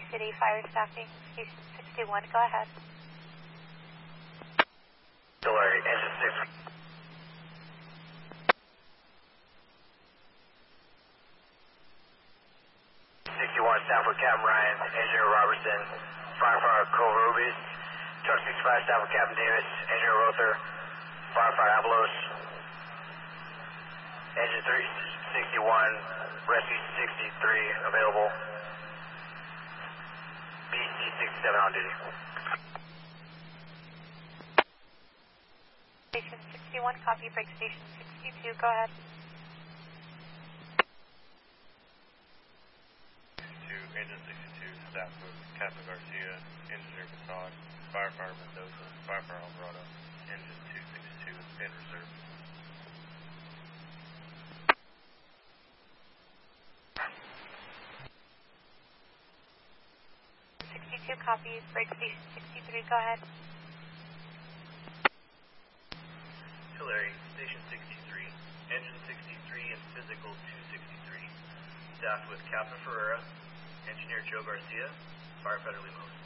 City Fire Staffing, Station 61, go ahead. Tulare, engine 6. 61, Stafford Captain Ryan, Engineer Robertson, Firefighter Cole Rubies, Truck 65, Stafford Captain Davis, Engineer Rother, Firefighter Avalos, Engine 361, Rescue 63 available, BC 67 on duty. Station 61, copy, break Station 62, go ahead. Engine 62, staff with Captain Garcia, Engineer Bassad, Firefighter Mendoza, Firefighter Alvarado, Engine 262 in reserve. 62 copies, break Station 63, go ahead. Tulare, Station 63, Engine 63 and Physical 263, staffed with Captain Ferreira, Engineer Joe Garcia, Firefighter Limos.